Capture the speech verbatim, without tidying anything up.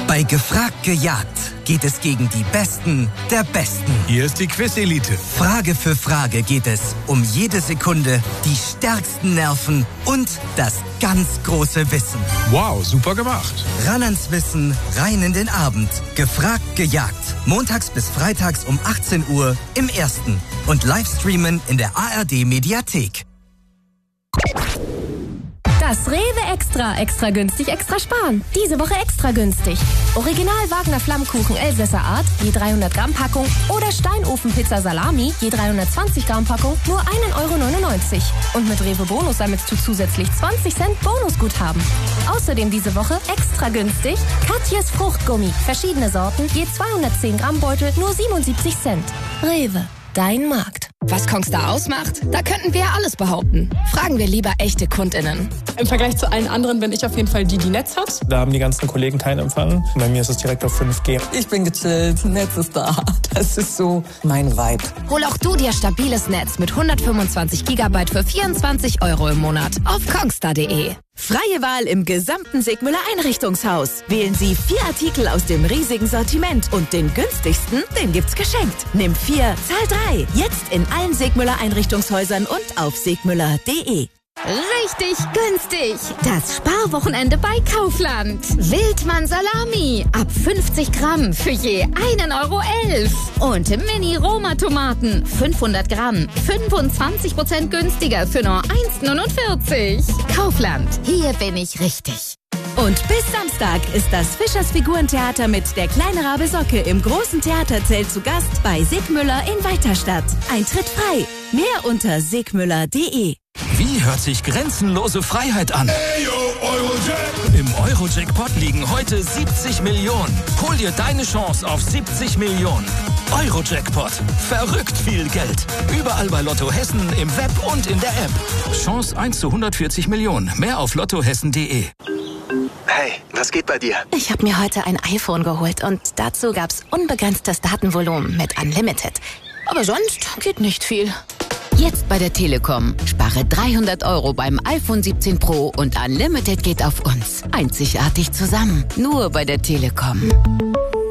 Bei Gefragt gejagt geht es gegen die Besten der Besten. Hier ist die Quiz-Elite. Frage für Frage geht es um jede Sekunde, die stärksten Nerven und das ganz große Wissen. Wow, super gemacht. Ran ans Wissen, rein in den Abend. Gefragt gejagt. Montags bis freitags um achtzehn Uhr im Ersten. Und Livestreamen in der A R D-Mediathek. Das Rewe Extra. Extra günstig, extra sparen. Diese Woche extra günstig. Original Wagner Flammkuchen Elsässer Art, je dreihundert Gramm Packung. Oder Steinofenpizza Salami, je dreihundertzwanzig Gramm Packung, nur ein Euro neunundneunzig. Und mit Rewe Bonus sammelst du zusätzlich zwanzig Cent Bonusguthaben. Außerdem diese Woche extra günstig Katjes Fruchtgummi. Verschiedene Sorten, je zweihundertzehn Gramm Beutel, nur siebenundsiebzig Cent. Rewe. Dein Markt. Was Kongstar ausmacht? Da könnten wir ja alles behaupten. Fragen wir lieber echte KundInnen. Im Vergleich zu allen anderen bin ich auf jeden Fall die, die Netz hat. Da haben die ganzen Kollegen keinen Empfang. Bei mir ist es direkt auf fünf G. Ich bin gechillt, Netz ist da. Das ist so mein Vibe. Hol auch du dir stabiles Netz mit hundertfünfundzwanzig Gigabyte für vierundzwanzig Euro im Monat auf kongstar punkt de. Freie Wahl im gesamten Sigmüller Einrichtungshaus. Wählen Sie vier Artikel aus dem riesigen Sortiment und den günstigsten, den gibt's geschenkt. Nimm vier, zahl drei. Jetzt in allen Sigmüller Einrichtungshäusern und auf sigmüller punkt de. Richtig günstig. Das Sparwochenende bei Kaufland. Wildmann Salami ab fünfzig Gramm für je einen Euro elf. Und Mini-Roma-Tomaten fünfhundert Gramm, fünfundzwanzig Prozent günstiger für nur eins neunundvierzig. Kaufland, hier bin ich richtig. Und bis Samstag ist das Fischers Figurentheater mit der kleine Rabe Socke im großen Theaterzelt zu Gast bei Sigmüller in Weiterstadt. Eintritt frei. Mehr unter sigmüller punkt de. Wie hört sich grenzenlose Freiheit an? Im Euro-Jackpot liegen heute siebzig Millionen. Hol dir deine Chance auf siebzig Millionen. Euro-Jackpot. Verrückt viel Geld. Überall bei Lotto Hessen, im Web und in der App. Chance eins zu hundertvierzig Millionen. Mehr auf lottohessen punkt de. Hey, was geht bei dir? Ich habe mir heute ein iPhone geholt und dazu gab's unbegrenztes Datenvolumen mit Unlimited. Aber sonst geht nicht viel. Jetzt bei der Telekom. Spare dreihundert Euro beim iPhone siebzehn Pro und Unlimited geht auf uns. Einzigartig zusammen. Nur bei der Telekom.